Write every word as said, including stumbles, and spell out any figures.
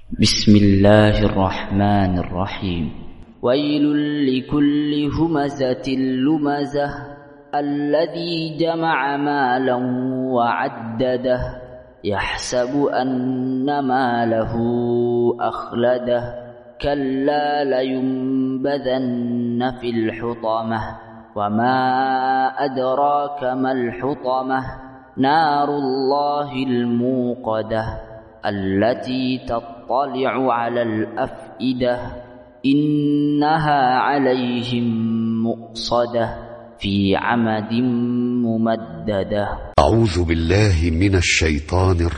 بسم الله الرحمن الرحيم. ويل لكل همزة لمزة الذي جمع مالا وعدده يحسب أن ماله أخلده كلا لينبذن في الحطمة وما أدراك ما الحطمة نار الله الموقدة التي تطلع على الأفئدة إنها عليهم مؤصدة في عمد ممددة. أعوذ بالله من الشيطان الرجيم.